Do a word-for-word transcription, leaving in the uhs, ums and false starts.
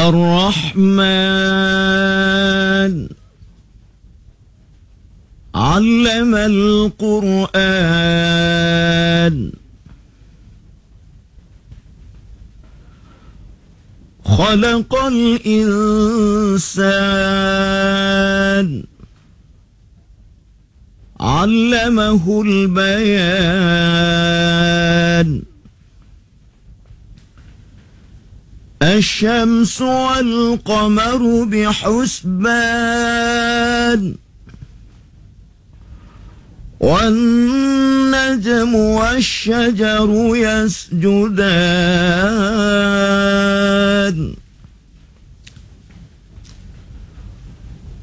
الرحمن علم القرآن خلق الإنسان علمه البيان الشمس والقمر بحسبان والنجم والشجر يسجدان